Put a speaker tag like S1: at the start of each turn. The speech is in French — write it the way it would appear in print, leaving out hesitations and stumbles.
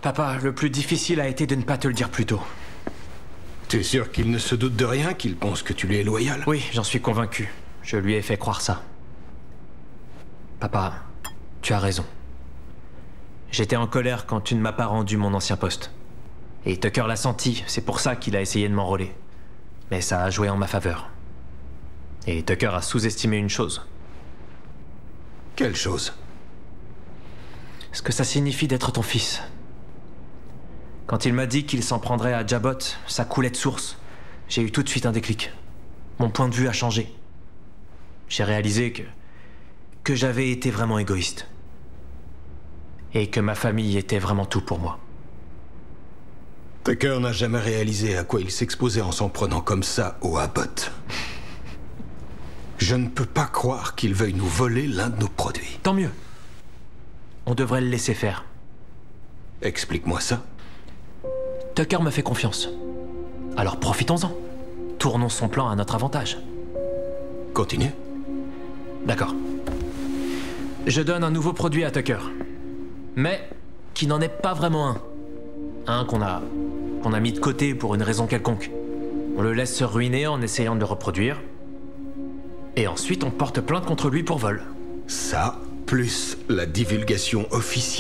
S1: Papa, le plus difficile a été de ne pas te le dire plus tôt.
S2: T'es sûr qu'il ne se doute de rien, qu'il pense que tu lui es loyal?
S1: Oui, j'en suis convaincu. Je lui ai fait croire ça. Papa, tu as raison. J'étais en colère quand tu ne m'as pas rendu mon ancien poste. Et Tucker l'a senti, c'est pour ça qu'il a essayé de m'enrôler. Mais ça a joué en ma faveur. Et Tucker a sous-estimé une chose.
S2: Quelle chose?
S1: Ce que ça signifie d'être ton fils. Quand il m'a dit qu'il s'en prendrait à Jabot, ça coulait de source. J'ai eu tout de suite un déclic. Mon point de vue a changé. J'ai réalisé que j'avais été vraiment égoïste. Et que ma famille était vraiment tout pour moi.
S2: Tucker n'a jamais réalisé à quoi il s'exposait en s'en prenant comme ça au Abbott. Je ne peux pas croire qu'il veuille nous voler l'un de nos produits.
S1: Tant mieux. On devrait le laisser faire.
S2: Explique-moi ça.
S1: Tucker me fait confiance. Alors profitons-en. Tournons son plan à notre avantage.
S2: Continue.
S1: D'accord. Je donne un nouveau produit à Tucker. Mais qui n'en est pas vraiment un. Un qu'on a mis de côté pour une raison quelconque. On le laisse se ruiner en essayant de le reproduire. Et ensuite on porte plainte contre lui pour vol.
S2: Ça, plus la divulgation officielle